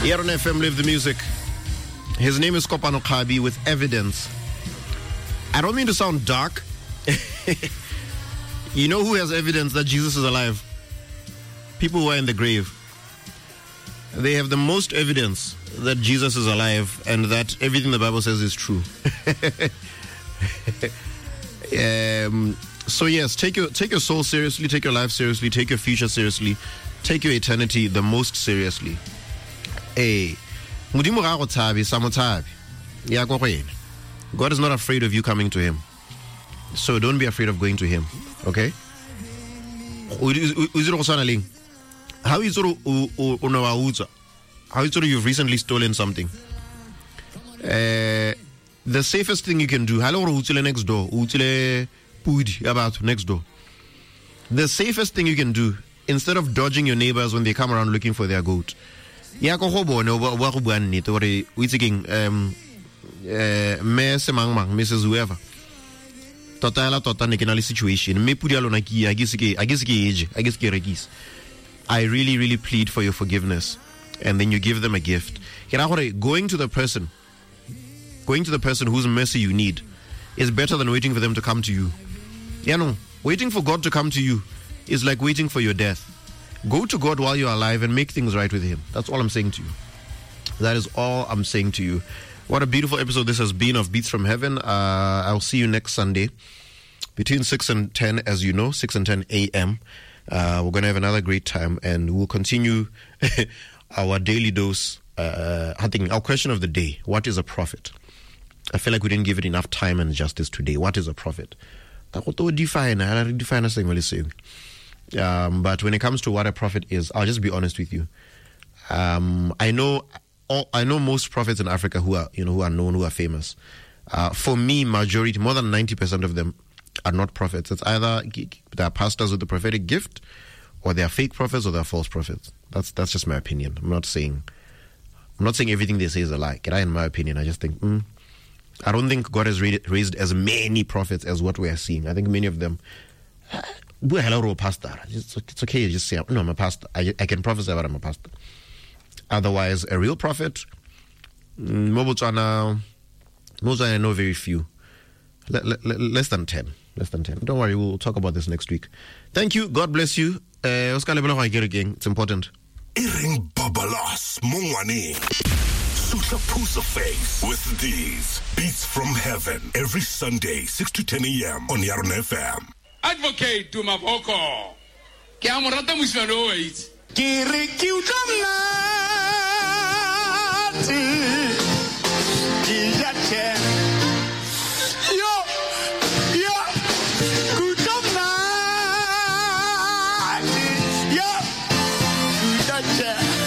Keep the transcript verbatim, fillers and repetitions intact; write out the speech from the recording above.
Here on F M, Live the Music. His name is Kopano Khabi with Evidence. I don't mean to sound dark. You know who has evidence that Jesus is alive? People who are in the grave. They have the most evidence that Jesus is alive and that everything the Bible says is true. um, so yes, take your take your soul seriously, take your life seriously, take your future seriously, take your eternity the most seriously. Hey, God is not afraid of you coming to him. So don't be afraid of going to him. Okay? How is it how is it you've recently stolen something? Uh, the safest thing you can do, hello next door. Next door. The safest thing you can do, instead of dodging your neighbors when they come around looking for their goat, ya go go bona wa go bua nnete gore o itsekeng um eh me se mang mang Missus Whoever tota la tota ne ke na le situation me pudi a lona ke a ke se ke a ke se ke age a ke se ke rekisa. I really really plead for your forgiveness, and then you give them a gift. Ke ra gore going to the person going to the person whose mercy you need is better than waiting for them to come to you. You know, waiting for God to come to you is like waiting for your death. Go to God while you're alive and make things right with him. That's all I'm saying to you. That is all I'm saying to you. What a beautiful episode this has been of Beats from Heaven. Uh, I'll see you next Sunday between six and ten, as you know, six and ten a.m. Uh, we're going to have another great time, and we'll continue our daily dose. Uh, I think our question of the day: what is a prophet? I feel like we didn't give it enough time and justice today. What is a prophet? Um, but when it comes to what a prophet is, I'll just be honest with you. Um, I know, all, I know most prophets in Africa who are, you know, who are known, who are famous. Uh, for me, majority, more than ninety percent of them are not prophets. It's either they are pastors with the prophetic gift, or they are fake prophets, or they are false prophets. That's that's just my opinion. I'm not saying, I'm not saying everything they say is a lie. In my opinion, I just think, mm, I don't think God has raised as many prophets as what we are seeing. I think many of them. Hello, pastor. It's, it's okay. Just say, no, I'm a pastor. I, I can prophesy, but I'm a pastor. Otherwise, a real prophet, Mobotswana, I know very few. Le, le, less than ten. Less than ten. Don't worry, we'll talk about this next week. Thank you. God bless you. It's important. Iring Babalas Mongwane. Sutra Pusa Face with these Beats from Heaven every Sunday, six to ten a.m. on Yaron F M. Advocate to my vocal. Che amo rata musano wait. Che richiudo